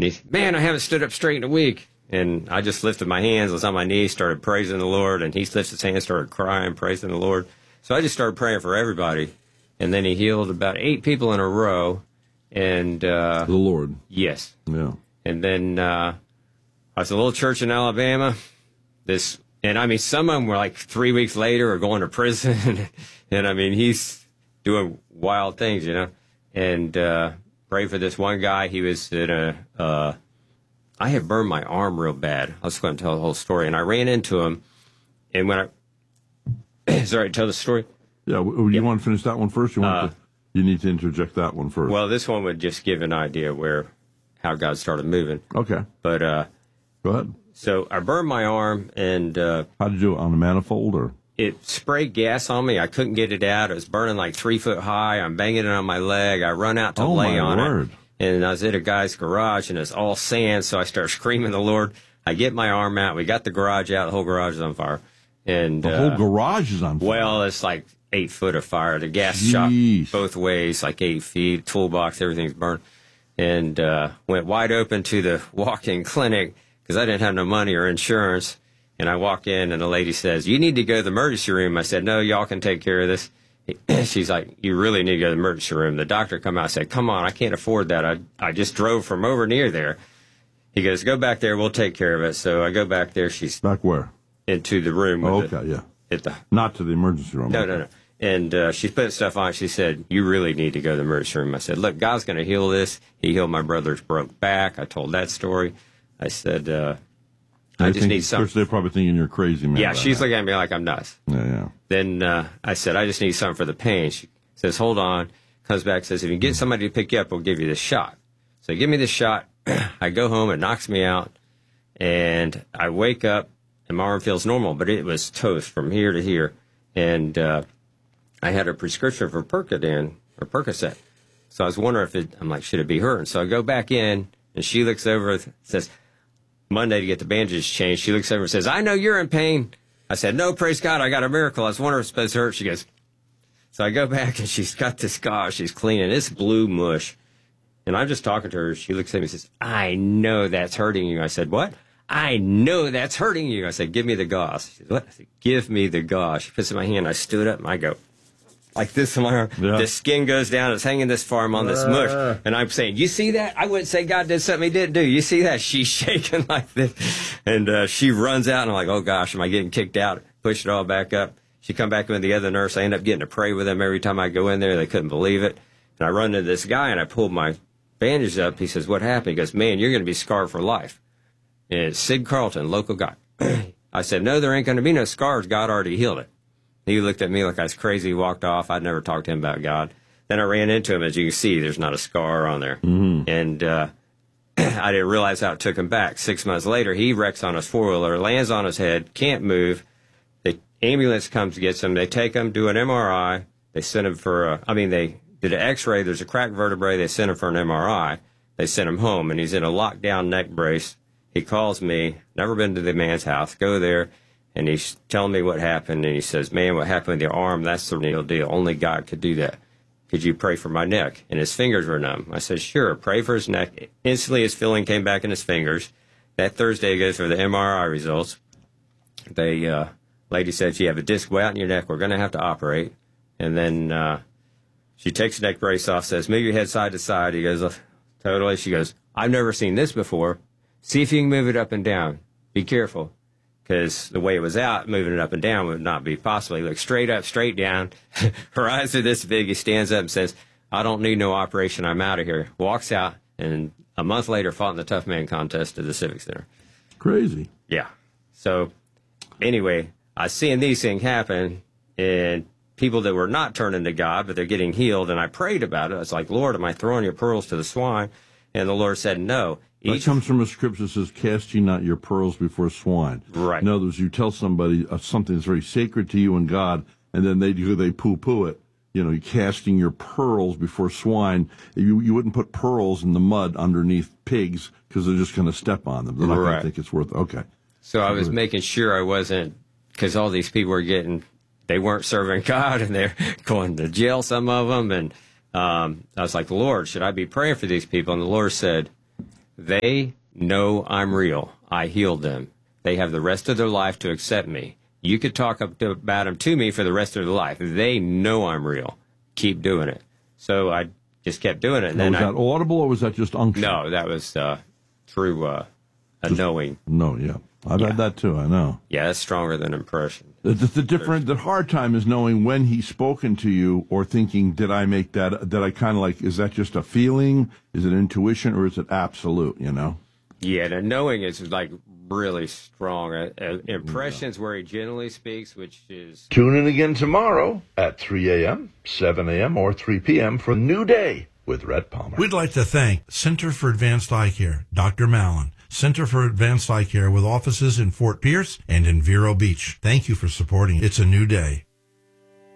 And man, I haven't stood up straight in a week. And I just lifted my hands, was on my knees, started praising the Lord. And he lifted his hands, started crying, praising the Lord. So I just started praying for everybody. And then he healed about 8 people in a row. And the Lord. Yes. Yeah. And then I was a little church in Alabama. And I mean, some of them were like 3 weeks later or going to prison. And I mean, he's doing wild things, you know. And pray for this one guy. He was in I had burned my arm real bad. I was going to tell the whole story. And I ran into him. And when sorry, tell the story? Yeah. You want to finish that one first? You need to interject that one first. Well, this one would just give an idea how God started moving. Okay. But go ahead. So I burned my arm, and how did you do it, on a manifold or? It sprayed gas on me. I couldn't get it out. It was burning like 3 foot high. I'm banging it on my leg. I run out to lay on it. And I was at a guy's garage, and it's all sand, so I start screaming the Lord. I get my arm out. We got the garage out. The whole garage is on fire. And the whole garage is on fire? Well, it's like 8 foot of fire. The gas shot both ways, like 8 feet. Toolbox, everything's burned. And went wide open to the walk-in clinic because I didn't have no money or insurance. And I walk in, and the lady says, "You need to go to the emergency room." I said, "No, y'all can take care of this." She's like, "You really need to go to the emergency room." The doctor come out and said, "Come on, I can't afford that. I just drove from over near there." He goes, "Go back there. We'll take care of it." So I go back there. She's back where? Into the room. Not to the emergency room. No. And she's putting stuff on. She said, "You really need to go to the emergency room." I said, "Look, God's going to heal this. He healed my brother's broke back." I told that story. I said, I just need something. They're probably thinking you're crazy, man. Yeah, she's looking at me like I'm nuts. Yeah. Then I said, "I just need something for the pain." She says, "Hold on." Comes back, says, "If you can get somebody to pick you up, we'll give you this shot." So give me this shot. I go home. It knocks me out. And I wake up, and my arm feels normal, but it was toast from here to here. And I had a prescription for Percocet. So I was wondering I'm like, should it be her? And so I go back in, and she looks over, says, Monday to get the bandages changed. She looks over and says, "I know you're in pain." I said, "No, praise God, I got a miracle. I was wondering if it's supposed to hurt." She goes, so I go back, and she's got this gauze. She's cleaning. It's blue mush. And I'm just talking to her. She looks at me and says, "I know that's hurting you." I said, "What?" "I know that's hurting you." I said, "Give me the gauze." She said, "What?" I said, "Give me the gauze." She puts it in my hand. I stood up, and I go, like this in my arm. Yeah. The skin goes down. It's hanging this far. I'm on this mush. And I'm saying, "You see that?" I wouldn't say God did something he didn't do. You see that? She's shaking like this. And she runs out, and I'm like, oh, gosh, am I getting kicked out? Push it all back up. She come back with the other nurse. I end up getting to pray with them every time I go in there. They couldn't believe it. And I run into this guy, and I pulled my bandage up. He says, "What happened?" He goes, "Man, you're going to be scarred for life." And it's Sid Carlton, local guy. I said, "No, there ain't going to be no scars. God already healed it." He looked at me like I was crazy, walked off. I'd never talked to him about God. Then I ran into him. As you can see, there's not a scar on there. Mm-hmm. And I didn't realize how it took him back. 6 months later, he wrecks on his four-wheeler, lands on his head, can't move. The ambulance comes, gets him. They take him, do an MRI. They send him they did an X-ray. There's a cracked vertebrae. They sent him for an MRI. They sent him home, and he's in a lockdown neck brace. He calls me, never been to the man's house, go there. And he's telling me what happened, and he says, "Man, what happened with your arm, that's the real deal. Only God could do that. Could you pray for my neck?" And his fingers were numb. I said, "Sure, pray for his neck." Instantly, his feeling came back in his fingers. That Thursday, he goes for the MRI results. The lady said, "You have a disc way out in your neck. We're going to have to operate." And then she takes the neck brace off, says, "Move your head side to side." He goes, "Totally." She goes, "I've never seen this before. See if you can move it up and down. Be careful." Because the way it was out, moving it up and down would not be possible. He looked straight up, straight down. Her eyes are this big. He stands up and says, "I don't need no operation. I'm out of here." Walks out, and a month later fought in the Tough Man contest at the Civic Center. Crazy. Yeah. So, anyway, I seen these things happen, and people that were not turning to God, but they're getting healed, and I prayed about it. I was like, "Lord, am I throwing your pearls to the swine?" And the Lord said, "No." That comes from a scripture that says, "Cast ye not your pearls before swine." Right. In other words, you tell somebody something that's very sacred to you and God, and then they poo-poo it. You know, you're casting your pearls before swine. You wouldn't put pearls in the mud underneath pigs because they're just going to step on them. They're not going to think it's worth. Okay. So I was making sure I wasn't, because all these people were they weren't serving God, and they're going to jail, some of them. And I was like, "Lord, should I be praying for these people?" And the Lord said, They know I'm real. I healed them. They have the rest of their life to accept me. You could talk about them to me for the rest of their life. They know I'm real. Keep doing it. So I just kept doing it. And then was that audible or was that just unction? No, that was true a knowing. No, yeah. I've had that too, I know. Yeah, that's stronger than impression. The hard time is knowing when he's spoken to you or thinking, did I kind of like, is that just a feeling? Is it intuition or is it absolute, you know? Yeah, the knowing is like really strong. Impressions where he generally speaks, which is... Tune in again tomorrow at 3 a.m., 7 a.m., or 3 p.m. for New Day with Rhett Palmer. We'd like to thank Center for Advanced Eye Care, Dr. Mallon. Center for Advanced Eye Care with offices in Fort Pierce and in Vero Beach. Thank you for supporting It's a New Day.